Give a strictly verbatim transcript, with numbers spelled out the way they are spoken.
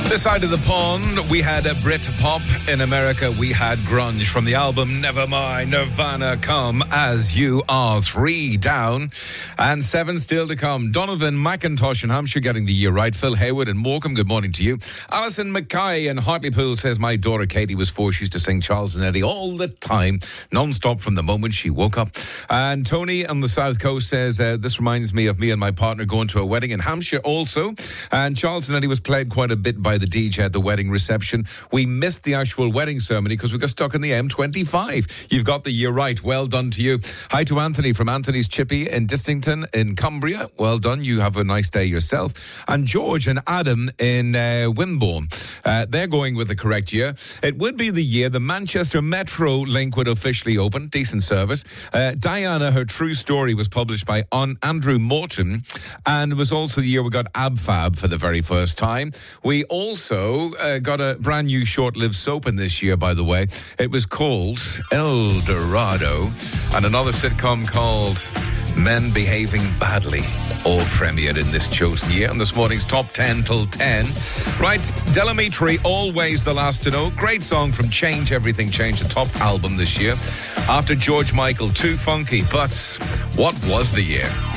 This side of the pond, we had a Brit pop. In America, we had grunge. From the album Nevermind, Nirvana, Come As You Are. Three down and seven still to come. Donovan McIntosh in Hampshire getting the year right. Phil Hayward in Morecambe, good morning to you. Alison Mackay in Hartlepool says, my daughter Katie was four. She used to sing Charles and Eddie all the time, non-stop from the moment she woke up. And Tony on the South Coast says, uh, this reminds me of me and my partner going to a wedding in Hampshire also. And Charles and Eddie was played quite a bit by the D J at the wedding reception. We missed the actual wedding ceremony because we got stuck in the M twenty-five. You've got the year right. Well done to you. Hi to Anthony from Anthony's Chippy in Distington in Cumbria. Well done. You have a nice day yourself. And George and Adam in uh, Wimborne. Uh, they're going with the correct year. It would be the year the Manchester Metro link would officially open. Decent service. Uh, Diana, her true story was published by on Andrew Morton, and it was also the year we got AbFab for the very first time. We also uh, got a brand new short-lived soap in this year, by the way. It was called El Dorado, and another sitcom called Men Behaving Badly, all premiered in this chosen year. And this morning's top ten till ten. Right, Delamitri, Always the Last to Know. Great song from Change Everything Change, the top album this year. After George Michael, Too Funky. But what was the year?